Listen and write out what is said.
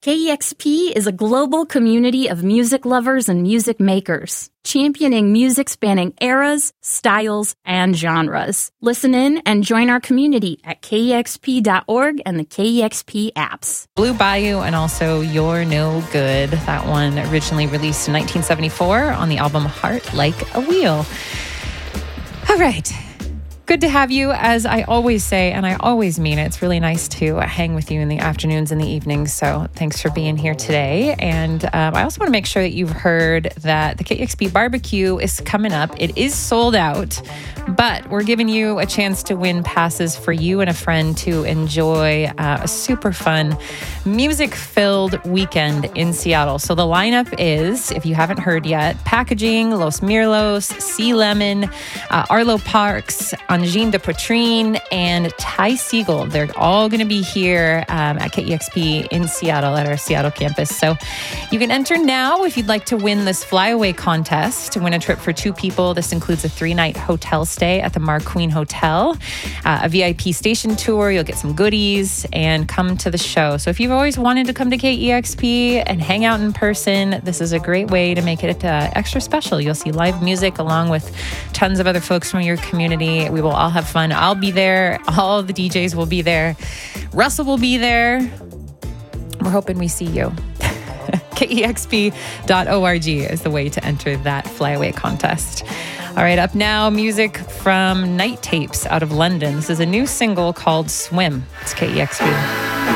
KEXP is a global community of music lovers and music makers, championing music spanning eras, styles, and genres. Listen in and join our community at KEXP.org and the KEXP apps. Blue Bayou and also You're No Good. That one originally released in 1974 on the album Heart Like a Wheel. All right. Good to have you, as I always say, and I always mean it. It's really nice to hang with you in the afternoons and the evenings, so thanks for being here today. And I also want to make sure that you've heard that the KEXP barbecue is coming up. It is sold out, but we're giving you a chance to win passes for you and a friend to enjoy a super fun, music-filled weekend in Seattle. So the lineup is, if you haven't heard yet, Packaging, Los Mirlos, Sea Lemon, Arlo Parks, Angine de Poitrine, and Ty Siegel. They're all going to be here at KEXP in Seattle at our Seattle campus. So you can enter now if you'd like to win this flyaway contest to win a trip for two people. This includes a 3-night hotel stay at the Marqueen Hotel, a VIP station tour. You'll get some goodies and come to the show. So if you've always wanted to come to KEXP and hang out in person, this is a great way to make it extra special. You'll see live music along with tons of other folks from your community. We will all have fun. I'll be there. All the DJs will be there. Russell will be there. We're hoping we see you. KEXP.org is the way to enter that flyaway contest. All right, up now, music from Night Tapes out of London. This is a new single called Swim. It's KEXP.